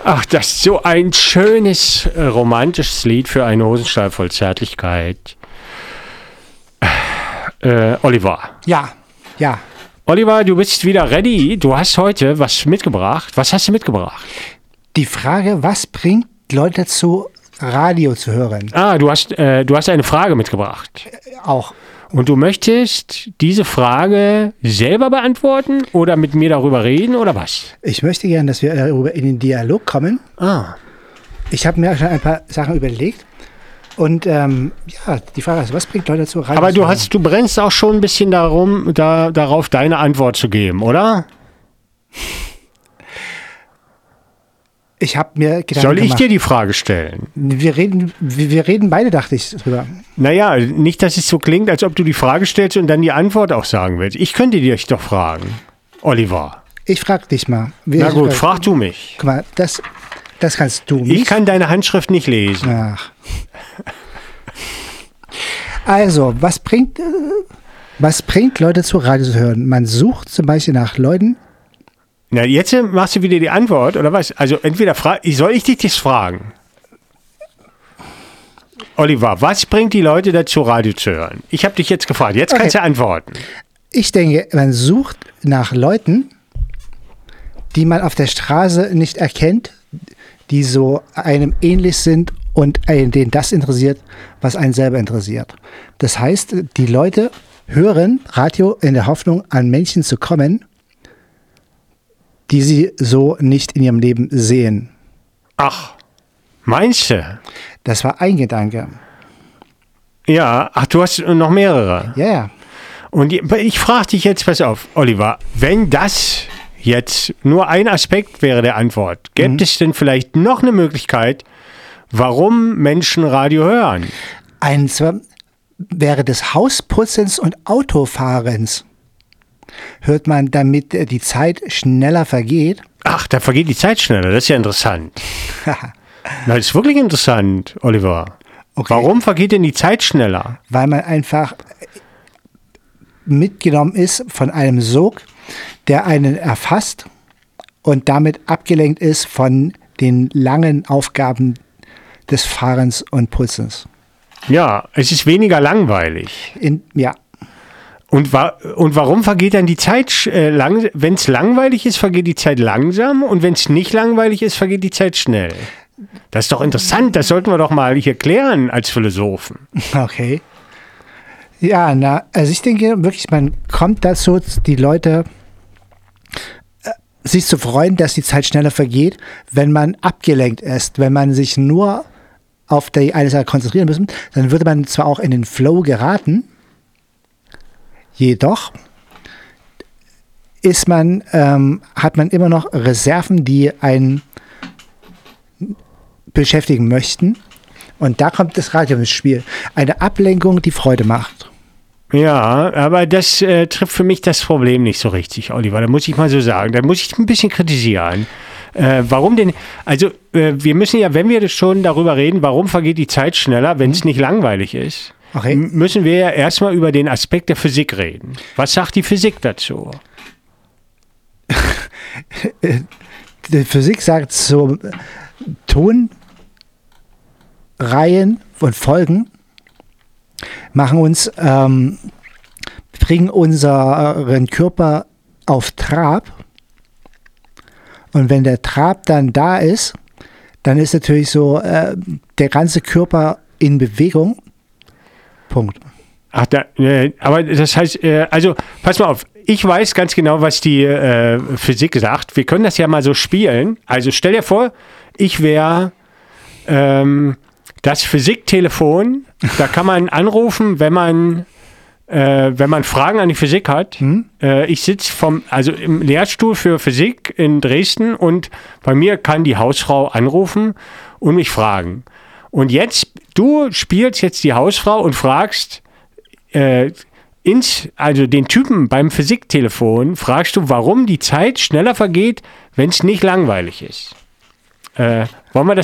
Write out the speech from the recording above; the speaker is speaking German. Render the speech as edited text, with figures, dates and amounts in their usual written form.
Ach, das ist so ein schönes, romantisches Lied für einen Hosenstall voll Zärtlichkeit. Oliver. Ja. Oliver, du bist wieder ready. Du hast heute was mitgebracht. Was hast du mitgebracht? Die Frage, was bringt Leute dazu, Radio zu hören? Ah, du hast eine Frage mitgebracht. Auch. Und du möchtest diese Frage selber beantworten oder mit mir darüber reden oder was? Ich möchte gerne, dass wir darüber in den Dialog kommen. Ah. Ich habe mir schon ein paar Sachen überlegt. Und die Frage ist, was bringt Leute dazu, Radio Aber zu hören? du brennst auch schon ein bisschen darauf, deine Antwort zu geben, oder? Ich habe mir Gedanken Soll ich gemacht. dir die Frage stellen? Wir reden beide, dachte ich, drüber. Naja, nicht, dass es so klingt, als ob du die Frage stellst und dann die Antwort auch sagen willst. Ich könnte dich doch fragen, Oliver. Ich frage dich mal. Na gut, frag du mich. Guck mal, das kannst du nicht. Ich kann deine Handschrift nicht lesen. Ach. Also, was bringt Leute zu, Radio zu hören? Man sucht zum Beispiel nach Leuten. Na, jetzt machst du wieder die Antwort, oder was? Also entweder soll ich dich das fragen? Oliver, was bringt die Leute dazu, Radio zu hören? Ich habe dich jetzt gefragt, jetzt kannst du antworten. Ich denke, man sucht nach Leuten, die man auf der Straße nicht erkennt, die so einem ähnlich sind und denen das interessiert, was einen selber interessiert. Das heißt, die Leute hören Radio in der Hoffnung, an Menschen zu kommen, die sie so nicht in ihrem Leben sehen. Ach, meinst du? Das war ein Gedanke. Ja, ach, du hast noch mehrere. Ja. Und ich frage dich jetzt, pass auf, Oliver, wenn das jetzt nur ein Aspekt wäre der Antwort, gäbe es denn vielleicht noch eine Möglichkeit, warum Menschen Radio hören? Zwar wäre des Hausputzens und Autofahrens. Hört man, damit die Zeit schneller vergeht? Ach, da vergeht die Zeit schneller, das ist ja interessant. Das ist wirklich interessant, Oliver. Okay. Warum vergeht denn die Zeit schneller? Weil man einfach mitgenommen ist von einem Sog, der einen erfasst und damit abgelenkt ist von den langen Aufgaben des Fahrens und Putzens. Ja, es ist weniger langweilig. Ja. Und warum vergeht dann die Zeit wenn es langweilig ist, vergeht die Zeit langsam und wenn es nicht langweilig ist, vergeht die Zeit schnell. Das ist doch interessant, das sollten wir doch mal hier klären als Philosophen. Okay. Ja, also ich denke wirklich, man kommt dazu, die Leute sich zu freuen, dass die Zeit schneller vergeht, wenn man abgelenkt ist, wenn man sich nur auf die eine Sache konzentrieren muss, dann würde man zwar auch in den Flow geraten, jedoch hat man immer noch Reserven, die einen beschäftigen möchten. Und da kommt das Radio ins Spiel. Eine Ablenkung, die Freude macht. Ja, aber das trifft für mich das Problem nicht so richtig, Oliver. Da muss ich mal so sagen. Da muss ich ein bisschen kritisieren. Warum denn? Also wir müssen ja, wenn wir schon darüber reden, warum vergeht die Zeit schneller, wenn es nicht langweilig ist, Okay. müssen wir ja erstmal über den Aspekt der Physik reden. Was sagt die Physik dazu? Die Physik sagt so, Tonreihen und Folgen bringen unseren Körper auf Trab. Und wenn der Trab dann da ist, dann ist natürlich so der ganze Körper in Bewegung. Punkt. Ach, aber das heißt, also pass mal auf, ich weiß ganz genau, was die Physik sagt. Wir können das ja mal so spielen. Also stell dir vor, ich wäre das Physiktelefon, da kann man anrufen, wenn man Fragen an die Physik hat. Ich sitze im Lehrstuhl für Physik in Dresden und bei mir kann die Hausfrau anrufen und mich fragen. Und jetzt, du spielst jetzt die Hausfrau und fragst den Typen beim Physiktelefon, fragst du, warum die Zeit schneller vergeht, wenn es nicht langweilig ist. Wollen wir